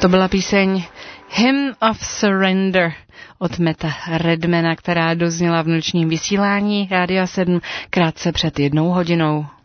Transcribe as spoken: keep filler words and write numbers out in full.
To byla píseň Hymn of Surrender od Metta Redmana, která dozněla v nočním vysílání Rádia sedm krátce před jednou hodinou.